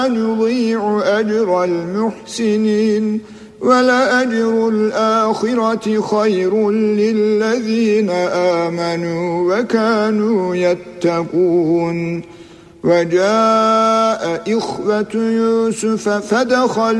نضيع أجر المحسنين ولأجر الآخرة خير للذين آمنوا وكانوا يتقون وجاء إخوة يوسف فدخلوا